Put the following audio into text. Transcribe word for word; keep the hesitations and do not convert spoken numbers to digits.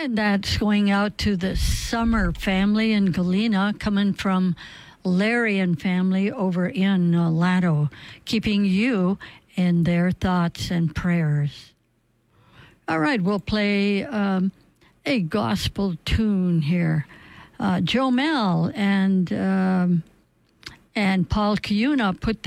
And that's going out to the Summer family in Galena, coming from Larry and family over in uh, Lado, keeping you in their thoughts and prayers. All right, we'll play um, a gospel tune here. Uh, Joe Mel and um, and Paul Cuyuna put